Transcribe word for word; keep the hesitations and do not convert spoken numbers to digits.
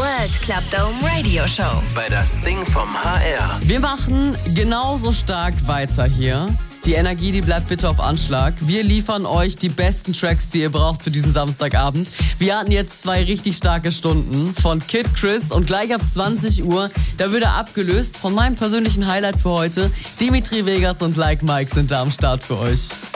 World Club Dome Radio Show. Bei das Ding vom H R. Wir machen genauso stark weiter hier. Die Energie, die bleibt bitte auf Anschlag. Wir liefern euch die besten Tracks, die ihr braucht für diesen Samstagabend. Wir hatten jetzt zwei richtig starke Stunden von Kid Chris und gleich ab zwanzig Uhr, da wird er abgelöst von meinem persönlichen Highlight für heute. Dimitri Vegas und Like Mike sind da am Start für euch.